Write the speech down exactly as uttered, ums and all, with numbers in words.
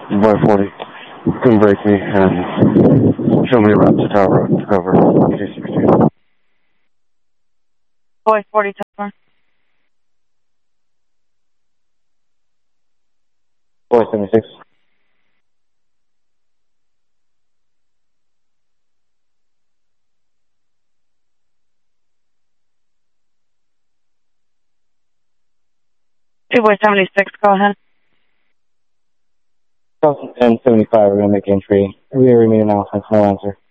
Boy forty, come break me and show me a route to Tower Road to cover K sixteen. Boy forty, Tower. Boy seventy-six. Two boy seventy-six, go ahead. ten seventy-five, we're going to make entry. We remain announcements, no answer.